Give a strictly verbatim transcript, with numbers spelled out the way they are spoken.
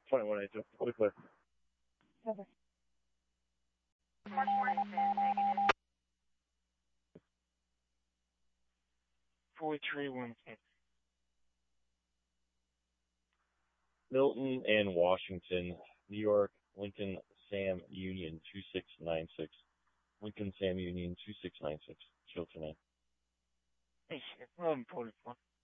twenty-one eight, fully clear. Okay. four three one six. Milton and Washington, New York, Lincoln, Sam Union, two six nine six. Lincoln, Sam Union, two six nine six. Chilton. Hey, eleven forty-four.